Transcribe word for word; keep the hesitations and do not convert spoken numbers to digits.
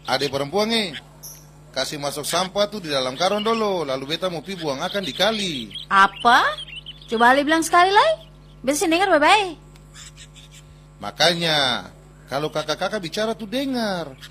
Adik perempuan nih, kasih masuk sampah tuh di dalam karung dulu, lalu beta mau pi buang akan di kali. Apa? Coba Ali bilang sekali lagi. Beta dengar baik-baik. Makanya, kalau kakak-kakak bicara tuh dengar.